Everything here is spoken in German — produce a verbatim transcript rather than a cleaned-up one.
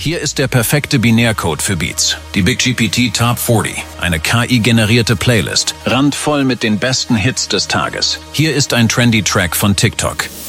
Hier ist der perfekte Binärcode für Beats. Die Big G P T Top vierzig, eine K I-generierte Playlist, randvoll mit den besten Hits des Tages. Hier ist ein trendy Track von TikTok.